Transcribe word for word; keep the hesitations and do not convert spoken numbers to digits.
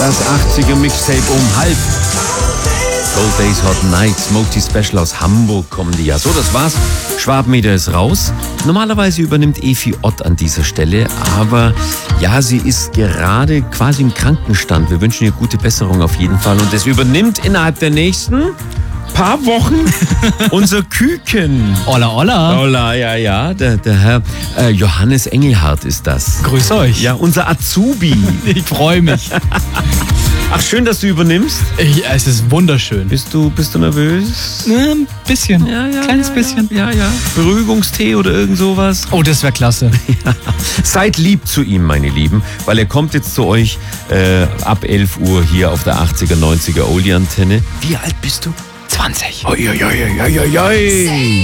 Das achtziger Mixtape um halb. Cold Days, Hot Nights, Smokey Special aus Hamburg kommen die ja. So, das war's. Schwabenmeter ist raus. Normalerweise übernimmt Efi Ott an dieser Stelle, aber ja, sie ist gerade quasi im Krankenstand. Wir wünschen ihr gute Besserung auf jeden Fall. Und es übernimmt innerhalb der nächsten paar Wochen unser Küken. Olla, olla. Olla, ja, ja. Der, der Herr äh, Johannes Engelhardt ist das. Grüß euch. Ja, unser Azubi. Ich freue mich. Ach, schön, dass du übernimmst. Ich, es ist wunderschön. Bist du, bist du nervös? Ein bisschen. Ja, ja, Kleines ja, bisschen. Ja, ja. Beruhigungstee oder irgend sowas. Oh, das wäre klasse. Ja. Seid lieb zu ihm, meine Lieben, weil er kommt jetzt zu euch äh, ab elf Uhr hier auf der achtziger, neunziger Oldie-Antenne. Wie alt bist du? zwanzig. Oi, oi, oi, oi, oi, oi.